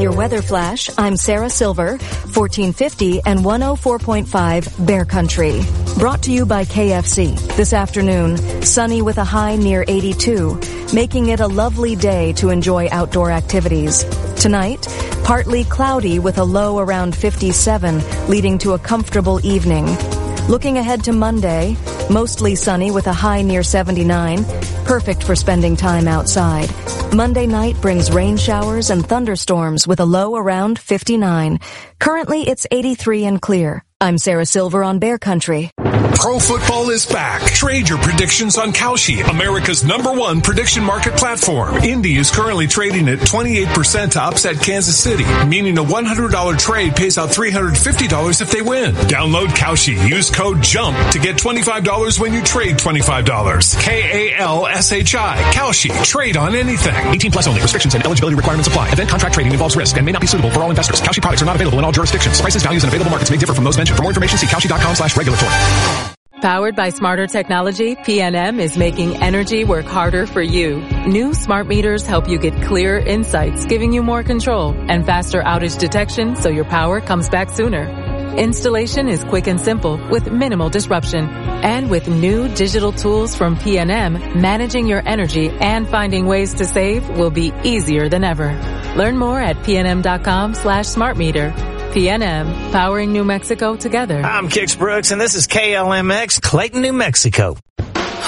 your weather flash, I'm Sarah Silver, 1450 and 104.5 Bear Country. Brought to you by KFC. This afternoon, sunny with a high near 82, making it a lovely day to enjoy outdoor activities. Tonight, partly cloudy with a low around 57, leading to a comfortable evening. Looking ahead to Monday, mostly sunny with a high near 79, perfect for spending time outside. Monday night brings rain showers and thunderstorms with a low around 59. Currently, it's 83 and clear. I'm Sarah Silver on Bear Country. Pro football is back. Trade your predictions on Kalshi, America's #1 prediction market platform. Indy is currently trading at 28% to upset Kansas City, meaning a $100 trade pays out $350 if they win. Download Kalshi. Use code JUMP to get $25 when you trade $25. KALSHI. Kalshi. Trade on anything. 18 plus only. Restrictions and eligibility requirements apply. Event contract trading involves risk and may not be suitable for all investors. Kalshi products are not available in all jurisdictions. Prices, values, and available markets may differ from those mentioned. For more information, see Kalshi.com/regulatory. Powered by smarter technology, PNM is making energy work harder for you. New smart meters help you get clearer insights, giving you more control and faster outage detection so your power comes back sooner. Installation is quick and simple with minimal disruption. And with new digital tools from PNM, managing your energy and finding ways to save will be easier than ever. Learn more at pnm.com/smartmeter. PNM, powering New Mexico together. I'm Kix Brooks, and this is KLMX, Clayton, New Mexico.